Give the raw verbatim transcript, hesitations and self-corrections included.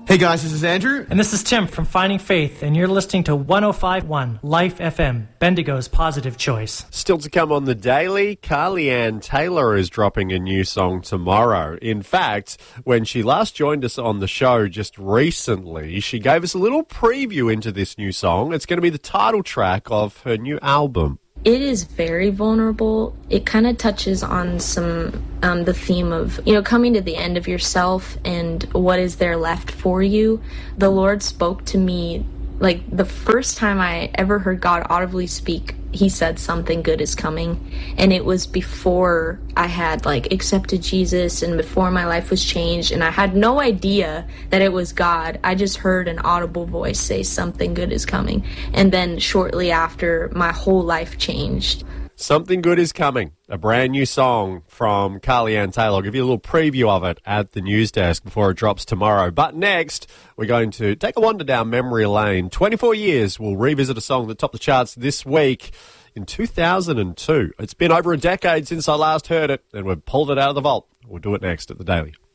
Hey guys, this is Andrew. And this is Tim from Finding Faith, and you're listening to one oh five point one Life F M, Bendigo's positive choice. Still to come on The Daily, Carly-Ann Taylor is dropping a new song tomorrow. In fact, when she last joined us on the show just recently, she gave us a little preview into this new song. It's going to be the title track of her new album. It is very vulnerable. It kind of touches on some, um, the theme of, you know, coming to the end of yourself and what is there left for you. The Lord spoke to me, like, the first time I ever heard God audibly speak, he said something good is coming. And it was before I had, like, accepted Jesus and before my life was changed. And I had no idea that it was God. I just heard an audible voice say something good is coming. And then shortly after, my whole life changed. Something Good is Coming, a brand new song from Carly-Ann Taylor. I'll give you a little preview of it at the news desk before it drops tomorrow. But next, we're going to take a wander down memory lane. twenty-four years, we'll revisit a song that topped the charts this week in two thousand two. It's been over a decade since I last heard it, and we've pulled it out of the vault. We'll do it next at The Daily.